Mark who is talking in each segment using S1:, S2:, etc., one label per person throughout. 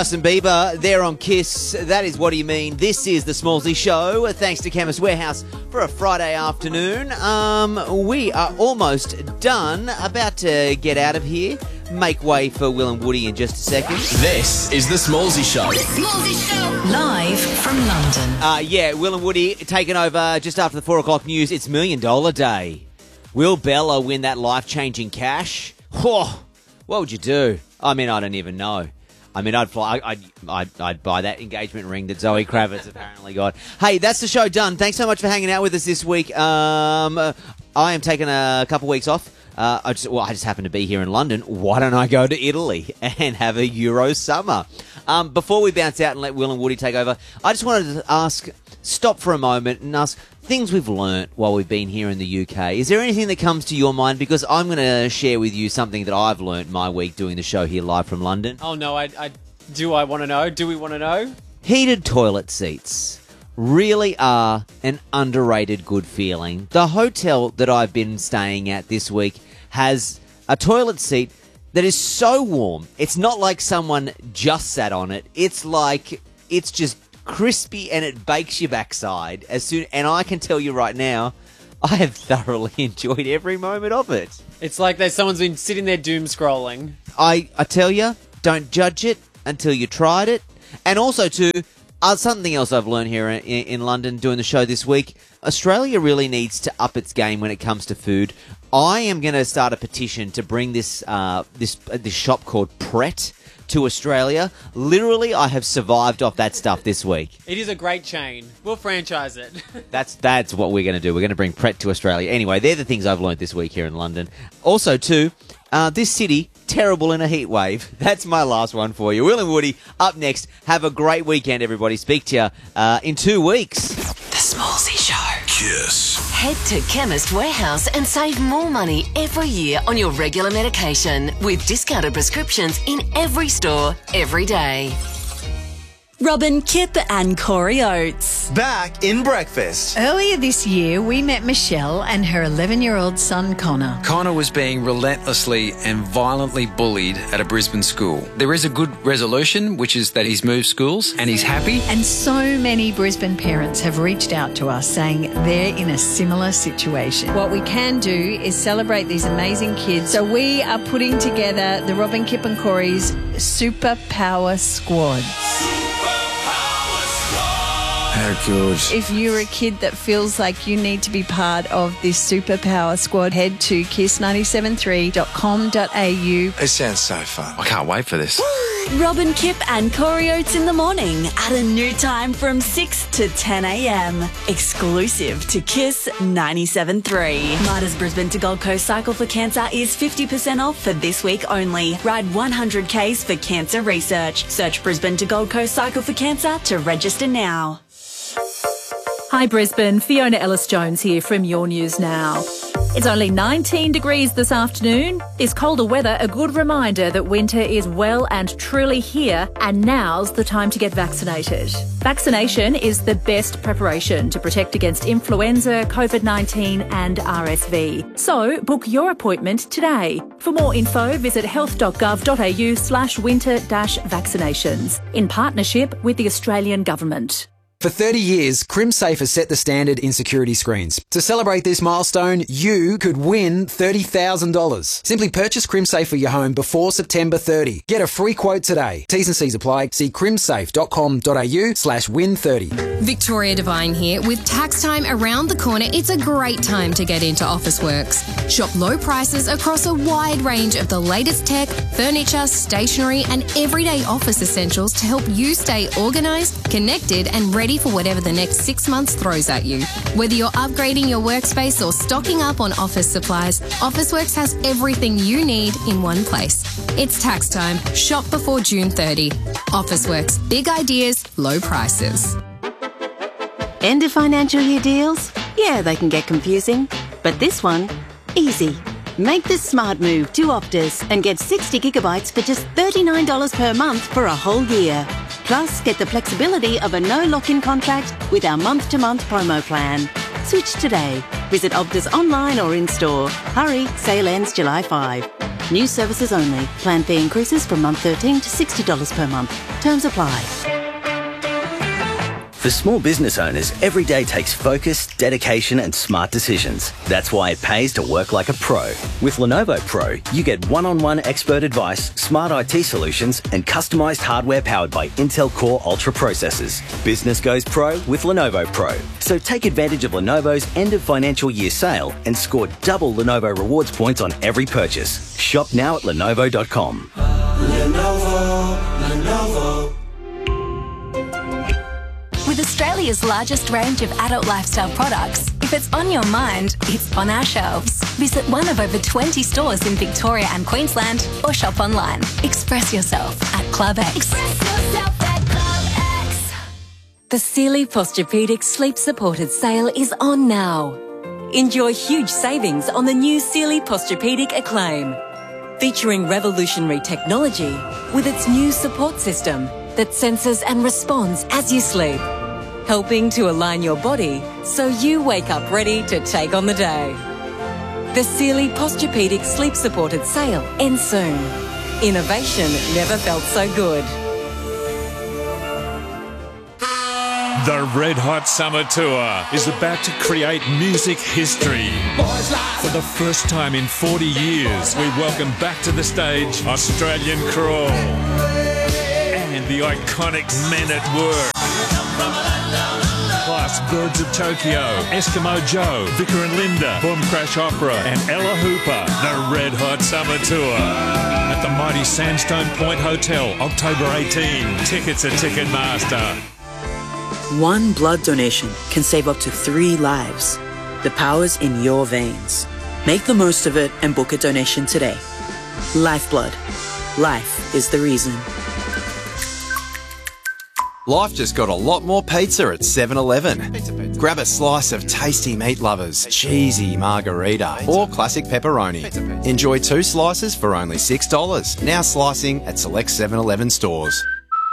S1: Justin Bieber there on Kiss. That is What Do You Mean? This is the Smallsy Show. Thanks to Chemist Warehouse for a Friday afternoon. We are almost done. About to get out of here. Make way for Will and Woody in just a second.
S2: This is the Smallsy Show.
S3: The Smallsy Show. Live from London.
S1: Will and Woody taking over just after the 4 o'clock news. It's $1 Million Day. Will Bella win that life-changing cash? What would you do? I mean, I don't even know. I mean, I'd buy that engagement ring that Zoe Kravitz apparently got. Hey, that's the show done. Thanks so much for hanging out with us this week. I am taking a couple weeks off. I just happen to be here in London. Why don't I go to Italy and have a Euro summer? Before we bounce out and let Will and Woody take over, I just wanted to stop for a moment and ask things we've learnt while we've been here in the UK. Is there anything that comes to your mind? Because I'm going to share with you something that I've learnt my week doing the show here live from London.
S4: Oh, no, I want to know? Do we want to know?
S1: Heated toilet seats really are an underrated good feeling. The hotel that I've been staying at this week has a toilet seat that is so warm. It's not like someone just sat on it. It's like it's just crispy and it bakes your backside and I can tell you right now, I have thoroughly enjoyed every moment of it.
S4: It's like someone's been sitting there doom scrolling.
S1: I tell you, don't judge it until you tried it. And also too, something else I've learned here in London doing the show this week, Australia really needs to up its game when it comes to food. I am going to start a petition to bring this shop called Pret to Australia. Literally, I have survived off that stuff this week.
S4: It is a great chain. We'll franchise it.
S1: That's what we're going to do. We're going to bring Pret to Australia. Anyway, they're the things I've learned this week here in London. Also, too, this city, terrible in a heat wave. That's my last one for you. Will and Woody, up next. Have a great weekend, everybody. Speak to you in 2 weeks.
S3: The Smallsy Show.
S2: Kiss.
S3: Head to Chemist Warehouse and save more money every year on your regular medication with discounted prescriptions in every store, every day.
S5: Robin, Kip and Corey Oates.
S6: Back in breakfast.
S7: Earlier this year, we met Michelle and her 11-year-old son, Connor.
S8: Connor was being relentlessly and violently bullied at a Brisbane school. There is a good resolution, which is that he's moved schools and he's happy.
S7: And so many Brisbane parents have reached out to us saying they're in a similar situation. What we can do is celebrate these amazing kids. So we are putting together the Robin, Kip and Corey's Superpower Squads.
S6: How good.
S7: If you're a kid that feels like you need to be part of this Superpower Squad, head to kiss973.com.au.
S6: It sounds so fun.
S8: I can't wait for this.
S5: Robin, Kip and Corey Oates in the morning at a new time from 6 to 10 a.m. Exclusive to Kiss 97.3. Midas Brisbane to Gold Coast Cycle for Cancer is 50% off for this week only. Ride 100 Ks for cancer research. Search Brisbane to Gold Coast Cycle for Cancer to register now.
S9: Hi Brisbane, Fiona Ellis-Jones here from Your News Now. It's only 19 degrees this afternoon. This colder weather a good reminder that winter is well and truly here, and now's the time to get vaccinated. Vaccination is the best preparation to protect against influenza, COVID-19 and RSV. So book your appointment today. For more info, visit health.gov.au/winter-vaccinations in partnership with the Australian Government.
S10: For 30 years, CrimSafe has set the standard in security screens. To celebrate this milestone, you could win $30,000. Simply purchase CrimSafe for your home before September 30. Get a free quote today. T's and C's apply. See crimsafe.com.au/win30.
S11: Victoria Devine here. With tax time around the corner, it's a great time to get into Officeworks. Shop low prices across a wide range of the latest tech, furniture, stationery and everyday office essentials to help you stay organised, connected and ready for whatever the next 6 months throws at you. Whether you're upgrading your workspace or stocking up on office supplies, Officeworks has everything you need in one place. It's tax time. Shop before June 30. Officeworks. Big ideas, low prices.
S12: End of financial year deals? Yeah, they can get confusing. But this one, easy. Make the smart move to Optus and get 60 gigabytes for just $39 per month for a whole year. Plus, get the flexibility of a no lock-in contract with our month-to-month promo plan. Switch today. Visit Optus online or in-store. Hurry, sale ends July 5. New services only. Plan fee increases from month 13 to $60 per month. Terms apply.
S13: For small business owners, every day takes focus, dedication and smart decisions. That's why it pays to work like a pro. With Lenovo Pro, you get one-on-one expert advice, smart IT solutions and customised hardware powered by Intel Core Ultra processors. Business goes pro with Lenovo Pro. So take advantage of Lenovo's end of financial year sale and score double Lenovo rewards points on every purchase. Shop now at Lenovo.com.
S6: Lenovo.
S14: With Australia's largest range of adult lifestyle products, if it's on your mind, it's on our shelves. Visit one of over 20 stores in Victoria and Queensland or shop online. Express yourself at Club X.
S3: The Sealy Posturepedic Sleep Supported sale is on now. Enjoy huge savings on the new Sealy Posturepedic Acclaim, featuring revolutionary technology with its new support system that senses and responds as you sleep, helping to align your body so you wake up ready to take on the day. The Sealy Posturepedic Sleep Supported sale ends soon. Innovation never felt so good.
S15: The Red Hot Summer Tour is about to create music history. For the first time in 40 years, we welcome back to the stage Australian Crawl and the iconic Men at Work. Plus Birds of Tokyo, Eskimo Joe, Vicar and Linda, Boom Crash Opera and Ella Hooper. The Red Hot Summer Tour at the mighty Sandstone Point Hotel, October 18. Tickets at Ticketmaster.
S16: One blood donation can save up to 3 lives. The power's in your veins. Make the most of it and book a donation today. Lifeblood. Life is the reason.
S17: Life just got a lot more pizza at 7-Eleven. Grab a slice of tasty meat lovers, cheesy margarita, or classic pepperoni. Enjoy 2 slices for only $6. Now slicing at select 7-Eleven stores.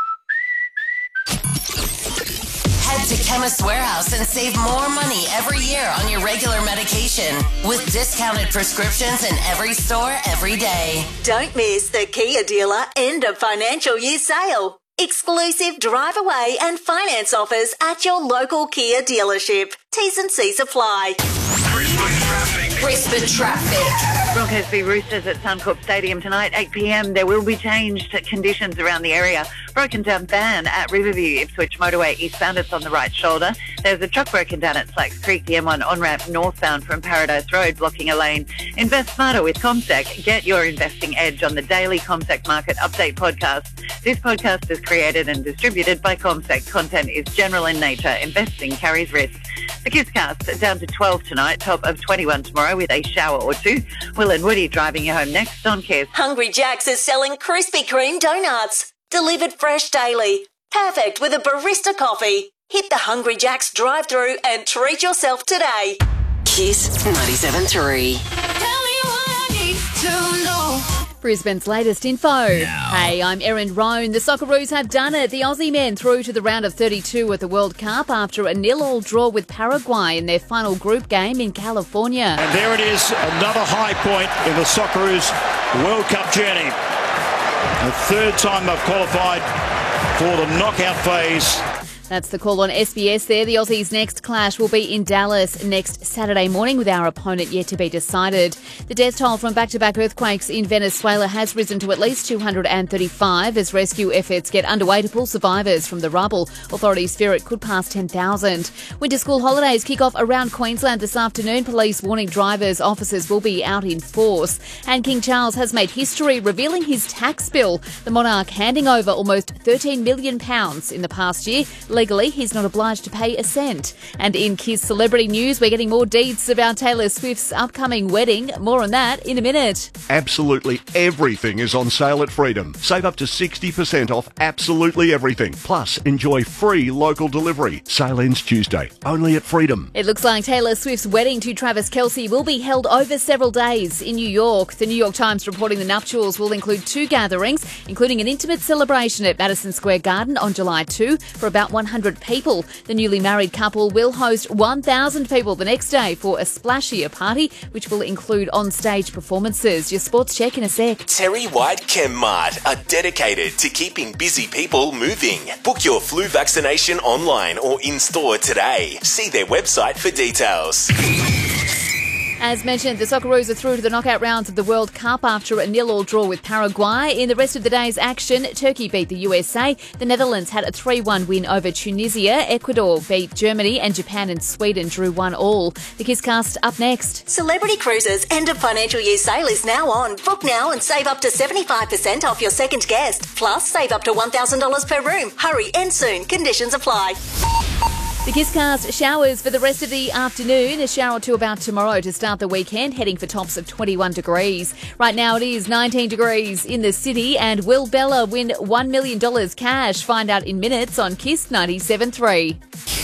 S3: Head to Chemist Warehouse and save more money every year on your regular medication with discounted prescriptions in every store every day.
S18: Don't miss the Kia dealer end of financial year sale. Exclusive drive away and finance offers at your local Kia dealership. T's and C's apply.
S3: Brisbane traffic.
S19: Broncos v Roosters at Suncorp Stadium tonight, 8 p.m. There will be changed conditions around the area. Broken down van at Riverview Ipswich Motorway eastbound. It's on the right shoulder. There's a truck broken down at Slacks Creek, the M1 on-ramp northbound from Paradise Road, blocking a lane. Invest smarter with CommSec. Get your investing edge on the daily CommSec Market Update podcast. This podcast is created and distributed by CommSec. Content is general in nature. Investing carries risk. The Kisscast down to 12 tonight, top of 21 tomorrow with a shower or 2. Will and Woody driving you home next on Kiss.
S18: Hungry Jack's is selling Krispy Kreme donuts. Delivered fresh daily. Perfect with a barista coffee. Hit the Hungry Jack's drive-thru and treat yourself today.
S3: Kiss 97.3.
S9: Brisbane's latest info. Hey, I'm Erin Roan. The Socceroos have done it. The Aussie men through to the round of 32 at the World Cup after a 0-0 draw with Paraguay in their final group game in California.
S20: And there it is, another high point in the Socceroos World Cup journey. The third time they've qualified for the knockout phase.
S9: That's the call on SBS there. The Aussies' next clash will be in Dallas next Saturday morning with our opponent yet to be decided. The death toll from back-to-back earthquakes in Venezuela has risen to at least 235 as rescue efforts get underway to pull survivors from the rubble. Authorities fear it could pass 10,000. Winter school holidays kick off around Queensland this afternoon. Police warning drivers, officers will be out in force. And King Charles has made history revealing his tax bill. The monarch handing over almost £13 million in the past year. Legally, he's not obliged to pay a cent. And in Kiss celebrity news, we're getting more deets about Taylor Swift's upcoming wedding. More on that in a minute.
S21: Absolutely everything is on sale at Freedom. Save up to 60% off absolutely everything. Plus, enjoy free local delivery. Sale ends Tuesday, only at Freedom.
S9: It looks like Taylor Swift's wedding to Travis Kelce will be held over several days in New York. The New York Times reporting the nuptials will include 2 gatherings, including an intimate celebration at Madison Square Garden on July 2 for about 100 100 people. The newly married couple will host 1,000 people the next day for a splashier party, which will include on-stage performances. Your sports check in a sec.
S2: Terry White Chemmart are dedicated to keeping busy people moving. Book your flu vaccination online or in-store today. See their website for details.
S9: As mentioned, the Socceroos are through to the knockout rounds of the World Cup after a 0-0 draw with Paraguay. In the rest of the day's action, Turkey beat the USA. The Netherlands had a 3-1 win over Tunisia. Ecuador beat Germany, and Japan and Sweden drew 1-1. The Kisscast up next.
S18: Celebrity Cruises' end of financial year sale is now on. Book now and save up to 75% off your second guest. Plus, save up to $1,000 per room. Hurry, end soon. Conditions apply.
S9: The Kisscast showers for the rest of the afternoon. A shower or two about tomorrow to start the weekend, heading for tops of 21 degrees. Right now it is 19 degrees in the city. And will Bella win $1 million cash? Find out in minutes on Kiss 97.3.